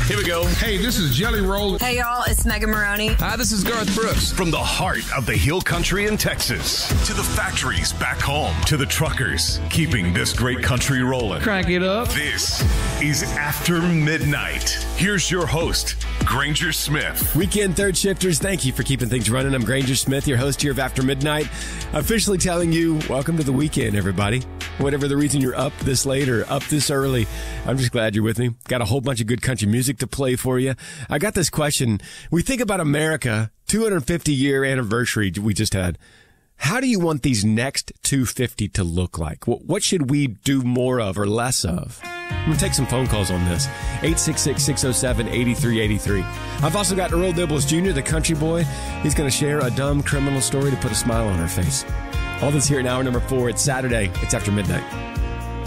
Here we go. Hey, this is Jelly Roll. Hey, y'all, it's Megan Maroney. Hi, this is Garth Brooks. From the heart of the Hill Country in Texas to the factories back home to the truckers keeping this great country rolling. Crank it up. This is After Midnight. Here's your host, Granger Smith. Weekend third shifters, thank you for keeping things running. I'm Granger Smith, your host here of After Midnight, officially telling you, welcome to the weekend, everybody. Whatever the reason you're up this late or up this early, I'm just glad you're with me. Got a whole bunch of good country music to play for you. I got this question. We think about America, 250-year anniversary we just had. How do you want these next 250 to look like? What should we do more of or less of? I'm going to take some phone calls on this. 866-607-8383. I've also got Earl Dibbles Jr., the country boy. He's going to share a dumb criminal story to put a smile on our face. All this here in hour number 4. It's Saturday. It's After Midnight.